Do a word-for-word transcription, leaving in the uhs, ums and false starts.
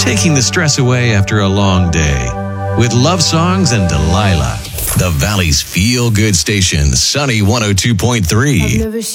taking the stress away after a long day. With love songs and Delilah. The Valley's feel-good station, Sunny one oh two point three.